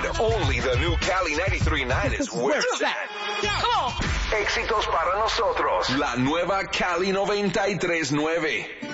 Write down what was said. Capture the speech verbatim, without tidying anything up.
Only the new Cali ninety-three point nine is where it's at. Éxitos para nosotros. La nueva Cali noventa y tres punto nueve.